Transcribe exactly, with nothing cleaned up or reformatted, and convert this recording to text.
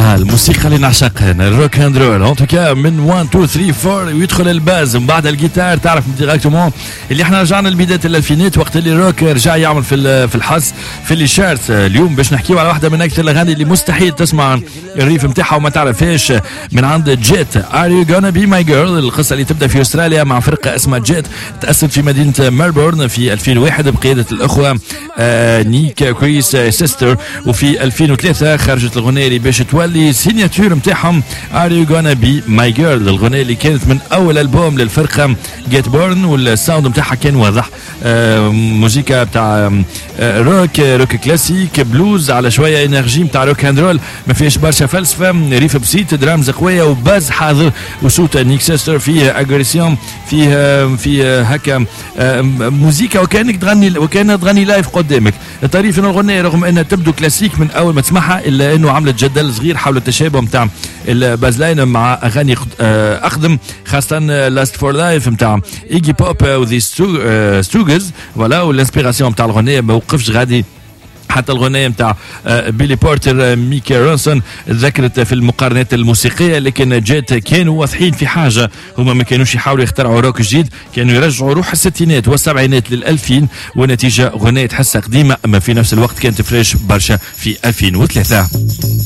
آه الموسيقى اللي نعشقها الروك اند رول ان توكا من واحد اثنين ثلاثة أربعة ويدخل الباز من بعد الجيتار تعرف ديريكتومون اللي احنا رجعنا لبدايه الالفينات وقت اللي الروك رجع يعمل في في الحظ في اللي شارت. اليوم باش نحكيو على واحده من اكثر الاغاني اللي مستحيل تسمع الريف نتاعها وما تعرفهاش من عند جيت. ار يو غانا بي ماي جيرل، القصه اللي تبدا في استراليا مع فرقه اسمها جيت تاسست في مدينه ميلبورن في ألفين وواحد بقياده الاخوه آه نيك كريس سيستر، وفي ألفين وثلاثة خرجت الغنيه اللي باش تولي سيناتور نتاعهم ار يو غانا بي ماي جيرل، الغنيه اللي كانت من اول البوم للفرقه جيت بورن، والساوند نتاعها كان واضح آه موسيقى بتاع آه روك روك كلاسيك بلوز على شويه انرجي بتاع روك اند رول، ما فيهاش برشا فلسفه، ريف بسيط درامز قويه وباز حاضر، وصوت نيك سيستر فيه اجريسيون فيه فيه هكا آه موسيقى وكانك تغني وكانها تغني لايف قدامك. الطريف ان الغنيه رغم انها تبدو كلاسيك من اول ما تسمعها الا انه عملت جدل صغير حول التشابه نتاع البازلاين مع اغاني اقدم، خاصه لاست فور لايف نتاع ايجي بوب وذي ستوغز فوالا، والانسبيراسيون نتاع الغنيه ما وقفش غادي حتى الغنية متاع بيلي بورتر ميكي رونسون ذكرت في المقارنات الموسيقية، لكن جيت كانوا واضحين في حاجة، هما ما كانوش يحاولوا يخترعوا روك جديد، كانوا يرجعوا روح الستينات والسبعينات للألفين، ونتيجة غنية تحسها قديمة أما في نفس الوقت كانت فريش برشا في ألفين وثلاثة.